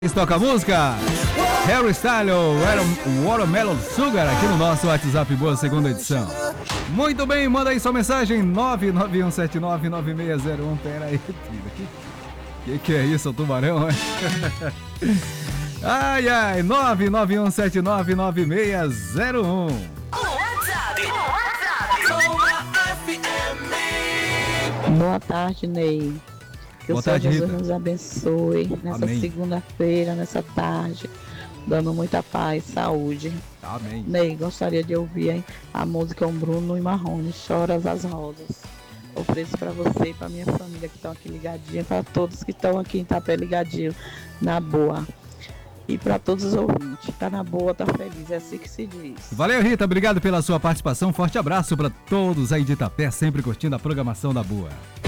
Toca a música Harry Styles, Watermelon Sugar, aqui no nosso WhatsApp Boa Segunda edição. Muito bem, manda aí sua mensagem 991799601. Pera aí, que é isso, o tubarão, é? Ai, 991799601. Boa tarde, Ney. Que o Senhor Jesus nos abençoe nessa segunda-feira, nessa tarde, dando muita paz, saúde. Amém. Ney, gostaria de ouvir a música Bruno e Marrone, Choras as Rosas. Ofereço para você e para minha família que estão aqui ligadinha, para todos que estão aqui em Itapé ligadinho, na boa. E para todos os ouvintes, tá na boa, tá feliz, é assim que se diz. Valeu, Rita, obrigado pela sua participação, forte abraço para todos aí de Itapé, sempre curtindo a programação da Boa.